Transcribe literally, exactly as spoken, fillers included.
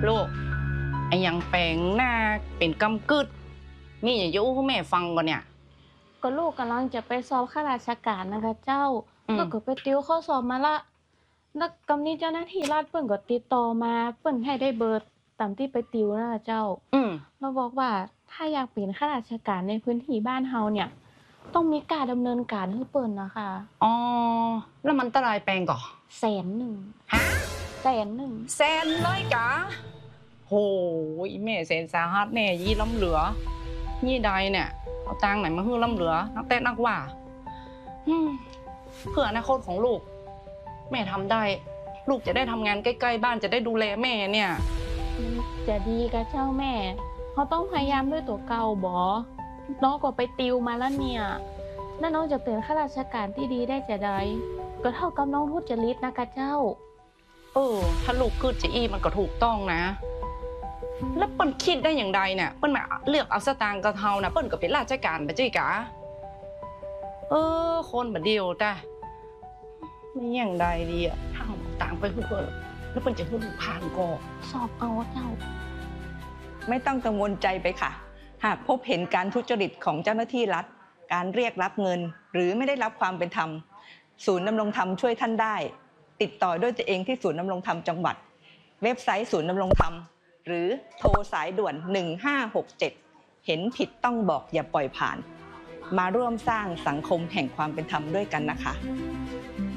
ลูกไอ้ยังแปลงหน้าเป็นกำกึดนี่อย่ายุให้แม่ฟังก่อนเนี่ยก็ลูกกำลังจะไปสอบข้าราชการนะคะเจ้าแล้วก็ไปติวข้อสอบมาละแล้วกำนี้เจ้าหน้าที่รัฐเปิ้นก็ติดต่อมาเปิ้นให้ได้เบอร์ตามที่ไปติวนะคะเจ้าเราบอกว่าถ้าอยากเป็นข้าราชการในพื้นที่บ้านเฮาเนี่ยต้องมีการดำเนินการให้เปิ้นนะคะอ๋อแล้วมันตรายแปลงก่อแสนหนึ่งฮะแสนหนึ่งแสนเลยกะโหยแม่แสนสาหัสแน่ยี่ล้ำเหลือยี่ใดเนี่ยเอาตังไหนมาฮื้อล้ำเหลือนักเต้นนักว่าเพื่ออนาคตของลูกแม่ทำได้ลูกจะได้ทำงานใกล้ๆบ้านจะได้ดูแลแม่เนี่ยจะดีกับเจ้าแม่เขาต้องพยายามด้วยตัวเก่าบอน้องก็ไปติวมาแล้วเนี่ยแล้วน้องจะเป็นข้าราชการที่ดีได้จะได้ก็เท่ากับน้องทุจริตนะคะเจ้าเออถ้าลูกคืดจะอี้มันก็ถูกต้องนะแล้วเปิ้ลคิดได้อย่างใดเนี่ยเปิ้ลมาเลือกเอาสตางค์กระเทานะเปิ้ลก็เป็นราชการไปจี้กะเออคนแบบเดียวแต่ไม่อย่างใดดีอะถ้าเอาต่างไปเพื่อนแล้วเปิ้ลจะพูดผ่านก่อสอบเอาเจ้าไม่ต้องกังวลใจไปค่ะหากพบเห็นการทุจริตของเจ้าหน้าที่รัฐการเรียกรับเงินหรือไม่ได้รับความเป็นธรรมศูนย์ดำรงธรรมช่วยท่านได้ติดต่อด้วยตัวเองที่ศูนย์ดำรงธรรมจังหวัดเว็บไซต์ศูนย์ดำรงธรรมหรือโทรสายด่วนหนึ่งห้าหกเจ็ดเห็นผิดต้องบอกอย่าปล่อยผ่านมาร่วมสร้างสังคมแห่งความเป็นธรรมด้วยกันนะคะ